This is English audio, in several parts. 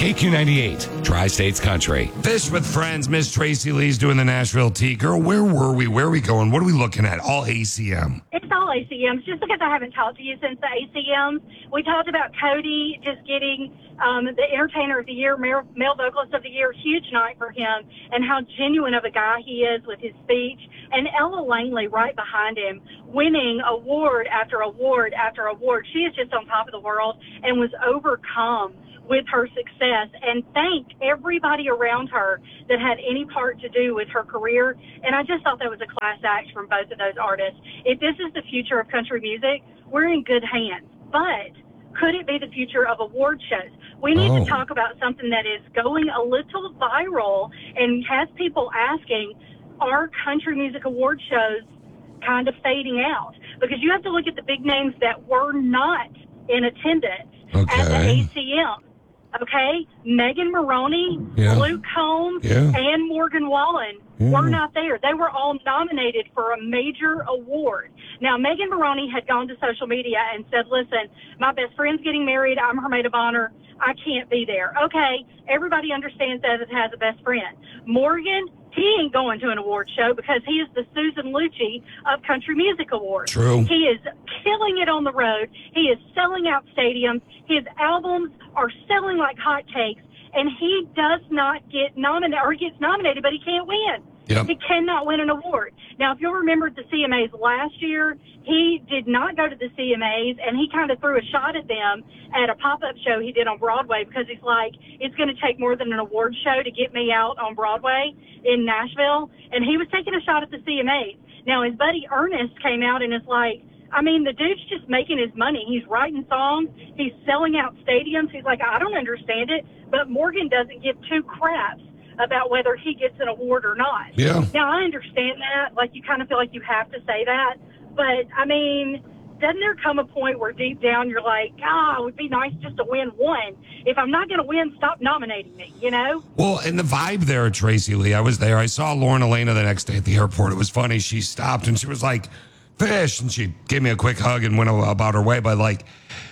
KQ98, Tri-States Country. Fish with Friends. Miss Tracy Lee's doing the Nashville Tea. Girl, where were we? Where are we going? What are we looking at? All ACM. It's all ACMs, just because I haven't talked to you since the ACMs. We talked about Cody just getting the Entertainer of the Year, Male Vocalist of the Year, huge night for him, and how genuine of a guy he is with his speech. And Ella Langley right behind him, winning award after award after award. She is just on top of the world and was overcome with her success, and thanked everybody around her that had any part to do with her career. And I just thought that was a class act from both of those artists. If this is the future of country music, we're in good hands. But could it be the future of award shows? We need to talk about something that is going a little viral and has people asking, are country music award shows kind of fading out? Because you have to look at the big names that were not in attendance at the ACM. Okay, Megan Maroney, Luke Combs, and Morgan Wallen were not there. They were all nominated for a major award. Now, Megan Maroney had gone to social media and said, listen, my best friend's getting married. I'm her maid of honor. I can't be there. Okay, everybody understands that it has a best friend. Morgan, he ain't going to an award show because he is the Susan Lucci of Country Music Awards. True. He is killing it on the road. He is selling out stadiums. His albums are selling like hotcakes, and he does not get nominated, or he gets nominated, but he can't win. Yep. He cannot win an award. Now, if you'll remember the CMAs last year, he did not go to the CMAs, and he kind of threw a shot at them at a pop-up show he did on Broadway because he's like, it's going to take more than an award show to get me out on Broadway in Nashville. And he was taking a shot at the CMAs. Now, his buddy Ernest came out and is like, I mean, the dude's just making his money. He's writing songs. He's selling out stadiums. He's like, I don't understand it. But Morgan doesn't give two craps about whether he gets an award or not. Yeah. Now, I understand that. Like, you kind of feel like you have to say that. But, I mean, doesn't there come a point where deep down you're like, it would be nice just to win one. If I'm not going to win, stop nominating me, you know? Well, and the vibe there, Tracy Lee, I was there. I saw Lauren Elena the next day at the airport. It was funny. She stopped and she was like, Fish, and she gave me a quick hug and went about her way. But like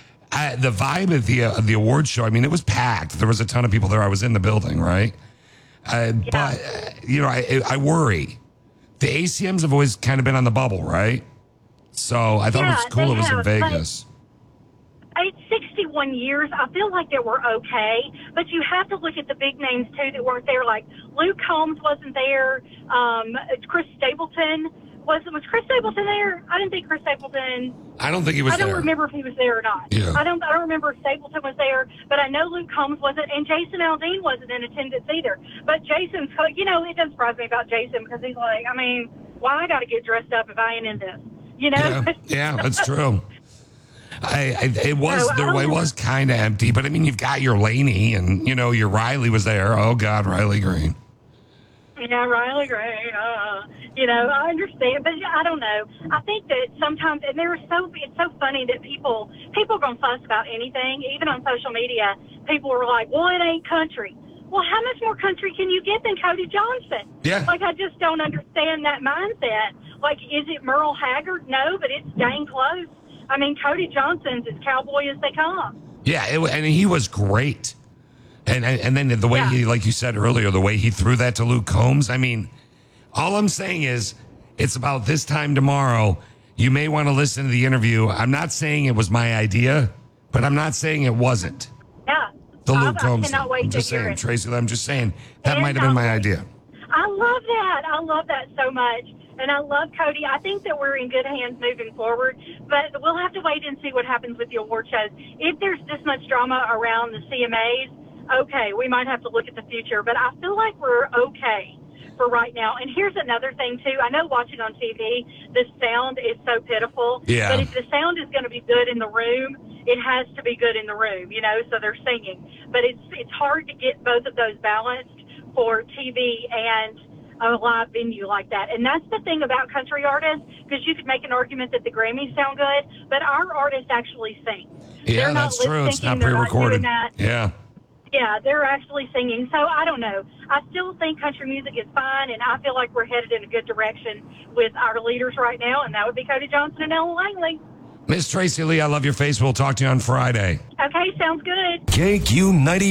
the vibe of the award show, I mean, it was packed. There was a ton of people there. I was in the building, right? But you know, I worry. The ACMs have always kind of been on the bubble, right? So I thought it was cool. It was in Vegas. It's 61 years. I feel like they were okay, but you have to look at the big names too that weren't there. Like Luke Combs wasn't there. Chris Stapleton. Was Chris Stapleton there? I didn't think Chris Stapleton. I don't think he was there. I don't remember if he was there or not. Yeah. I don't remember if Stapleton was there, but I know Luke Combs wasn't, and Jason Aldean wasn't in attendance either. But Jason's, you know, it doesn't surprise me about Jason because he's like, I mean, why I got to get dressed up if I ain't in this? You know? Yeah, that's true. It was kind of empty, but I mean, you've got your Laney and, you know, your Riley was there. Oh, God, Riley Green. Yeah, Riley Green. You know, I understand, but I don't know. I think that sometimes, and it's so funny that people are going to fuss about anything, even on social media. People are like, well, it ain't country. Well, how much more country can you get than Cody Johnson? Yeah. Like, I just don't understand that mindset. Like, is it Merle Haggard? No, but it's dang close. I mean, Cody Johnson's as cowboy as they come. Yeah, and he was great. And then the way he, like you said earlier, the way he threw that to Luke Combs, I mean, all I'm saying is it's about this time tomorrow. You may want to listen to the interview. I'm not saying it was my idea, but I'm not saying it wasn't. Yeah. The Luke Combs. I cannot wait to hear it. Tracy, I'm just saying that might have been my idea. I love that. I love that so much. And I love Cody. I think that we're in good hands moving forward, but we'll have to wait and see what happens with the award shows. If there's this much drama around the CMAs, okay, we might have to look at the future, but I feel like we're okay for right now. And here's another thing, too. I know watching on TV, the sound is so pitiful. Yeah. But if the sound is going to be good in the room, it has to be good in the room, you know, so they're singing. But it's hard to get both of those balanced for TV and a live venue like that. And that's the thing about country artists, because you could make an argument that the Grammys sound good, but our artists actually sing. Yeah, that's true. It's not pre-recorded. Yeah. Yeah, they're actually singing. So I don't know. I still think country music is fine, and I feel like we're headed in a good direction with our leaders right now, and that would be Cody Johnson and Ella Langley. Miss Tracy Lee, I love your face. We'll talk to you on Friday. Okay, sounds good. KQ90.